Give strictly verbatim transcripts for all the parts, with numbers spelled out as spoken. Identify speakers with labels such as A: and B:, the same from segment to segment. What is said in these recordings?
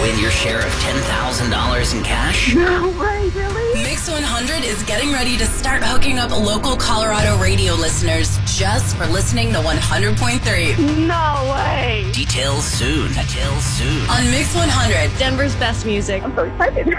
A: win your share of ten thousand dollars in cash?
B: No way, really?
C: Mix one hundred is getting ready to start hooking up local Colorado radio listeners just for listening to one hundred point three.
B: No way.
A: Details soon. Details soon.
C: On Mix one hundred,
D: Denver's best music.
B: I'm so excited.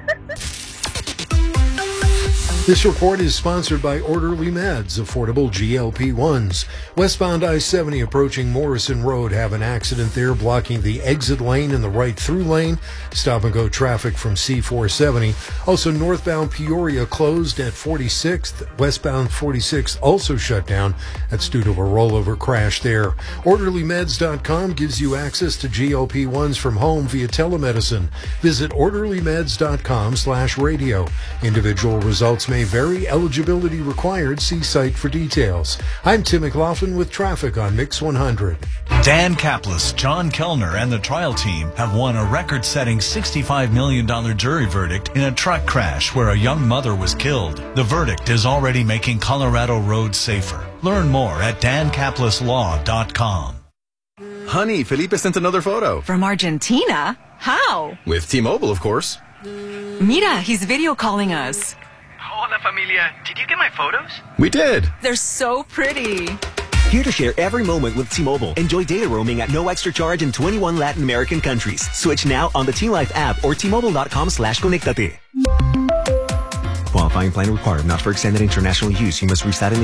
E: This report is sponsored by Orderly Meds, affordable G L P ones. Westbound I seventy approaching Morrison Road have an accident there blocking the exit lane and the right through lane. Stop and go traffic from C four seventy. Also northbound Peoria closed at forty-sixth. Westbound forty-sixth also shut down. That's due to a rollover crash there. Orderly Meds dot com gives you access to G L P ones from home via telemedicine. Visit Orderly Meds dot com slash radio. Individual results may vary. Eligibility required. See site for details. I'm Tim McLaughlin with traffic on Mix one hundred.
F: Dan Kaplis, John Kellner, and the trial team have won a record-setting sixty-five million dollars jury verdict in a truck crash where a young mother was killed. The verdict is already making Colorado roads safer. Learn more at dan kaplis law dot com.
G: Honey, Felipe sent another photo.
H: From Argentina? How?
G: With T-Mobile, of course.
H: Mira, he's video calling us.
I: Hola, familia. Did you get my photos?
G: We did.
H: They're so pretty.
J: Here to share every moment with T-Mobile. Enjoy data roaming at no extra charge in twenty-one Latin American countries. Switch now on the T-Life app or T Mobile dot com slash conectate. Qualifying plan required. Not for extended international use. You must reside in the